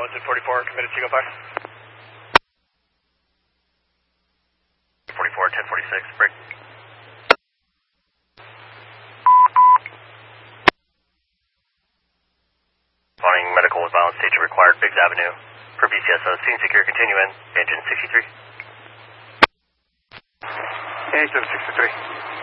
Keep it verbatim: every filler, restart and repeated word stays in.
Wellington forty-four, committed to go fire. forty-four, ten forty-six, break. Wanting medical with violence station required, Biggs Avenue. For B C S O, scene secure, continue in, engine sixty-three. Engine sixty-three.